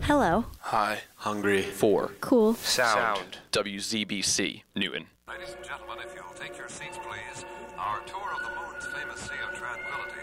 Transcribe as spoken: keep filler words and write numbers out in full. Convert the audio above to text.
Hello. Hi. Hungry. Four. Cool. Sound. W Z B C, Newton. Ladies and gentlemen, if you'll take your seats, please. Our tour of the moon's famous Sea of Tranquility